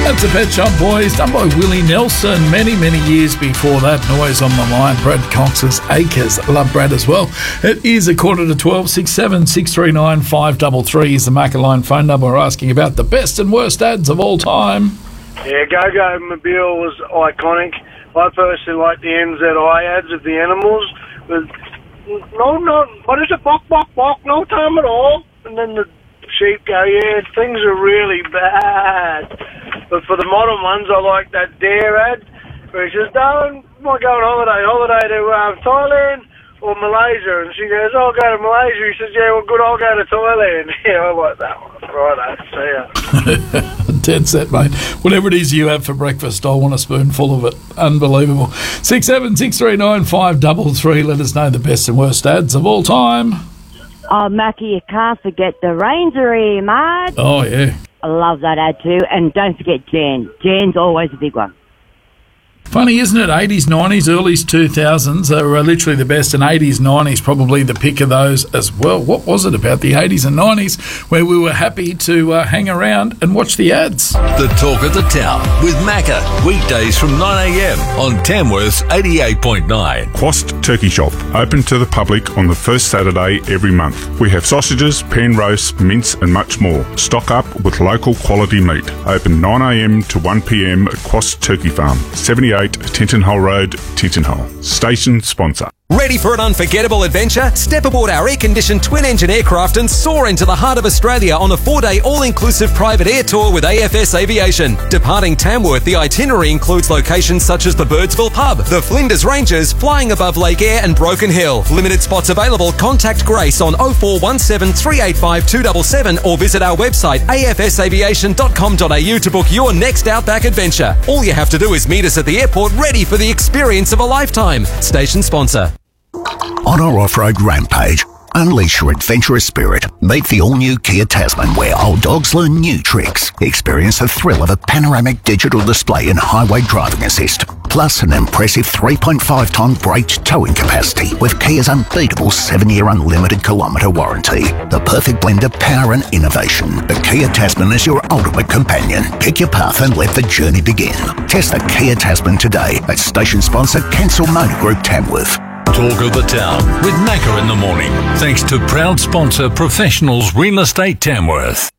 That's the Pet Shop Boys, done by Willie Nelson many, many years before that. Noise on the line. Brad Cox's Acres. Love Brad as well. It is 11:45. 67 639 533 is the Macca line phone number. We're asking about the best and worst ads of all time. Yeah, Go-Go Mobile was iconic. I personally like the NZI ads of the animals. With, what is it? Bok, bok, bok, no time at all. And then the sheep go, yeah, things are really bad. But for the modern ones, I like that Dare ad, where he says, "Darling, might go on holiday to Thailand or Malaysia." And she goes, "I'll go to Malaysia." He says, "Yeah, well, good, I'll go to Thailand." Yeah, I like that one. Righto, see ya. Dead set, mate. Whatever it is you have for breakfast, I want a spoonful of it. Unbelievable. 67 639 533. Let us know the best and worst ads of all time. Oh, Mackie, you can't forget the Ranger here, mate. Oh, yeah. I love that ad too. And don't forget Jan. Jan's always a big one. Funny, isn't it? 80s, 90s, early 2000s are literally the best, and 80s, 90s probably the pick of those as well. What was it about the 80s and 90s where we were happy to hang around and watch the ads? The Talk of the Town with Macca, weekdays from 9am on Tamworth's 88.9. Quast Turkey Shop, open to the public on the first Saturday every month. We have sausages, pan roasts, mince and much more. Stock up with local quality meat. Open 9am to 1pm at Quast Turkey Farm, 78 Tinton Road, Tinton. Station sponsor. Ready for an unforgettable adventure? Step aboard our air-conditioned twin-engine aircraft and soar into the heart of Australia on a 4-day all-inclusive private air tour with AFS Aviation. Departing Tamworth, the itinerary includes locations such as the Birdsville Pub, the Flinders Ranges, flying above Lake Eyre and Broken Hill. Limited spots available. Contact Grace on 0417 385 277 or visit our website afsaviation.com.au to book your next outback adventure. All you have to do is meet us at the airport, ready for the experience of a lifetime. Station sponsor. On our off-road rampage, unleash your adventurous spirit. Meet the all-new Kia Tasman, where old dogs learn new tricks. Experience the thrill of a panoramic digital display and highway driving assist. Plus an impressive 3.5-tonne braked towing capacity with Kia's unbeatable 7-year unlimited kilometre warranty. The perfect blend of power and innovation. The Kia Tasman is your ultimate companion. Pick your path and let the journey begin. Test the Kia Tasman today at station sponsor Cancel Motor Group Tamworth. Talk of the Town with Macca in the morning. Thanks to proud sponsor Professionals Real Estate Tamworth.